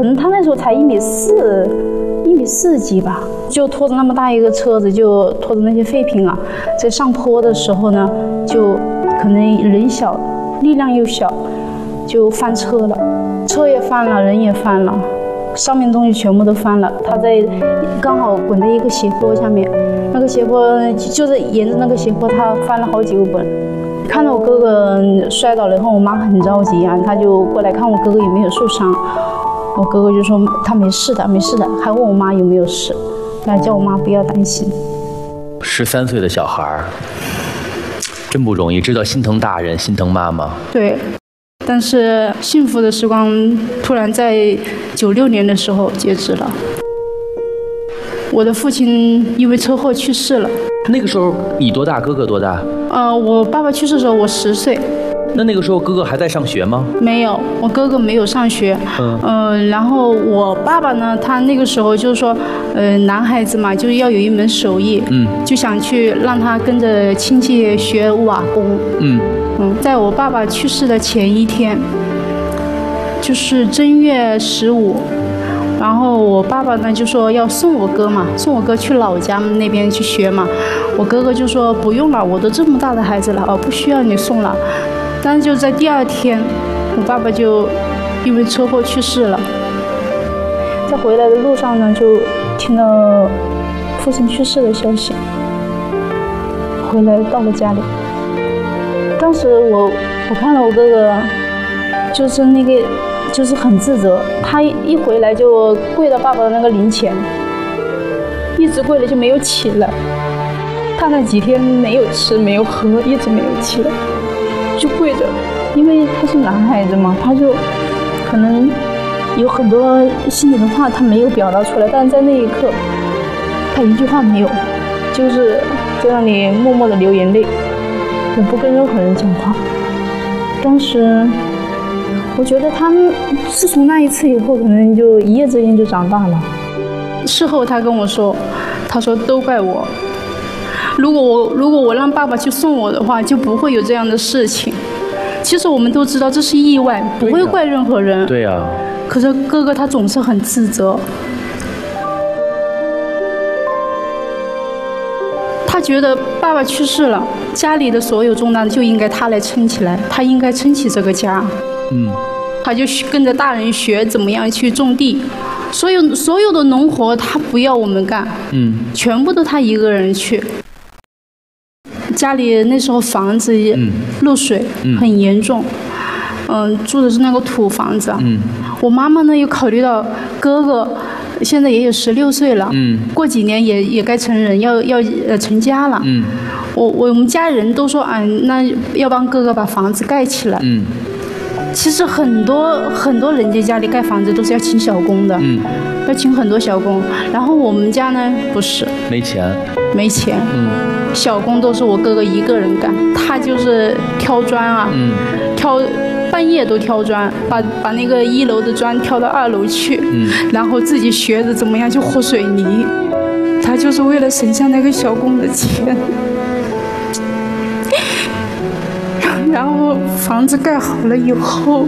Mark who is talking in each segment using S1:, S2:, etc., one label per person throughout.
S1: 可能他那时候才1.4几吧，就拖着那么大一个车子，就拖着那些废品啊，在上坡的时候呢，就可能人小，力量又小，就翻车了，车也翻了，人也翻了，上面东西全部都翻了。他刚好滚在一个斜坡下面，那个斜坡就是沿着那个斜坡，他翻了好几个滚。看到我哥哥摔倒了以后，我妈很着急啊，她就过来看我哥哥有没有受伤。我哥哥就说他没事的，没事的，还问我妈有没有事，那叫我妈不要担心。
S2: 13岁的小孩真不容易，知道心疼大人，心疼妈妈。
S1: 对，但是幸福的时光突然在96年的时候截止了。我的父亲因为车祸去世了。
S2: 那个时候你多大？哥哥多大？
S1: 我爸爸去世的时候我10岁。
S2: 那个时候哥哥还在上学吗？
S1: 没有，我哥哥没有上学。然后我爸爸呢，他那个时候就是说，男孩子嘛，就是要有一门手艺，就想去让他跟着亲戚学瓦工。在我爸爸去世的前一天，就是正月15。然后我爸爸呢就说要送我哥去老家那边去学嘛。我哥哥就说不用了，我都这么大的孩子了，不需要你送了。但是就在第2天，我爸爸就因为车祸去世了。在回来的路上呢，就听到父亲去世的消息。回来到了家里，当时我看到我哥哥，就是很自责，他一回来就跪到爸爸的那个灵前，一直跪了就没有起来。他那几天没有吃没有喝，一直没有起来，就跪着。因为他是男孩子嘛，他就可能有很多心里的话他没有表达出来，但是在那一刻他一句话没有，就是在那里默默地流眼泪，也不跟任何人讲话。当时我觉得他们自从那一次以后，可能就一夜之间就长大了。事后他跟我说，他说都怪我，如果我让爸爸去送我的话，就不会有这样的事情。其实我们都知道这是意外，不会怪任何人。
S2: 对呀。
S1: 可是哥哥他总是很自责，他觉得爸爸去世了，家里的所有重担就应该他来撑起来，他应该撑起这个家。他就跟着大人学怎么样去种地，所有的农活他不要我们干，全部都他一个人去。家里那时候房子漏水很严重，住的是那个土房子。我妈妈呢又考虑到哥哥现在也有16岁了，过几年也该成人，要成家了。我们家人都说那要帮哥哥把房子盖起来。其实很多人家里盖房子都是要请小工的，要请很多小工。然后我们家呢不是，没钱，小工都是我哥哥一个人干，他就是挑砖啊，半夜都挑砖，把那个1楼的砖挑到2楼去，然后自己学着怎么样去和水泥，他就是为了省下那个小工的钱。然后房子盖好了以后，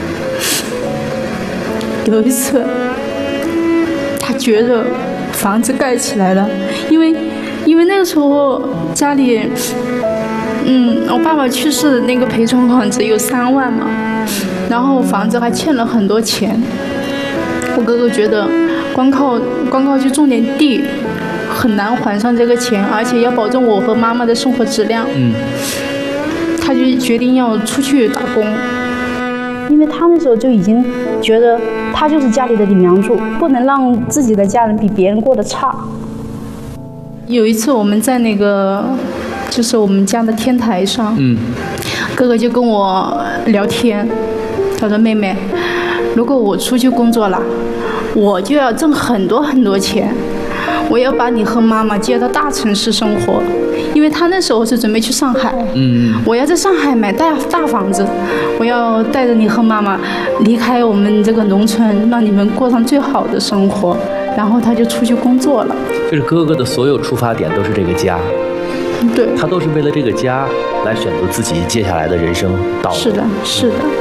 S1: 有一次他觉得房子盖起来了，因为那个时候家里我爸爸去世的那个赔偿款只有3万嘛，然后房子还欠了很多钱。我哥哥觉得光靠去种点地很难还上这个钱，而且要保证我和妈妈的生活质量。他就决定要出去打工，因为他那时候就已经觉得他就是家里的顶梁柱，不能让自己的家人比别人过得差。有一次我们在那个就是我们家的天台上，哥哥就跟我聊天，他说妹妹，如果我出去工作了，我就要挣很多很多钱，我要把你和妈妈接到大城市生活。因为他那时候是准备去上海，我要在上海买大房子，我要带着你和妈妈离开我们这个农村，让你们过上最好的生活。然后他就出去工作了。
S2: 就是哥哥的所有出发点都是这个家，
S1: 对，
S2: 他都是为了这个家来选择自己接下来的人生道路。
S1: 是的。